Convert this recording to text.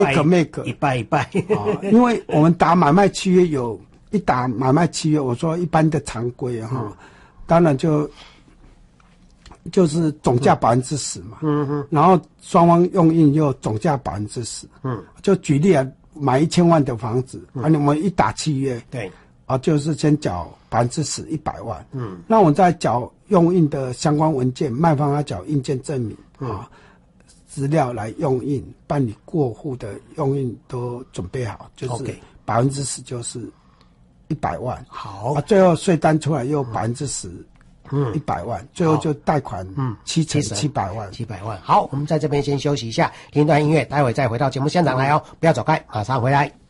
make make 一拜一拜因为我们打买卖契约打买卖契约，我说一般的常规当然就是总价10%嘛，然后双方用印又总价10%，就举例啊，买1000万的房子，你们一打契约， 对， 就是先缴10%，100万，那我再缴用印的相关文件，卖方要缴印件证明资料来用印，办理过户的用印都准备好，就是10%就是100万， 好， 最后税单出来又10%。100万，最后就贷款7成700万 ，700万。好，我们在这边先休息一下，听一段音乐，待会再回到节目现场来哦，不要走开，马上回来。